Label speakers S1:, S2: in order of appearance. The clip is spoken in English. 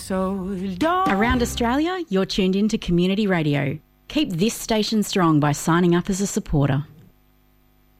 S1: So don't.
S2: Around Australia, you're tuned in to Community Radio. Keep this station strong by signing up as a supporter.